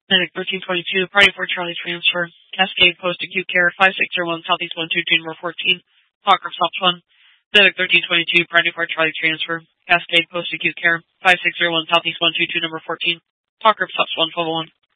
Medic 1322, Party for Charlie transfer. Cascade Post Acute Care 5601 Southeast 122 number 14. Hawker Stops 1. Medic 1322, Party for Charlie transfer. Cascade Post Acute Care 5601 Southeast 122 number 14. Hawker Stops 11201.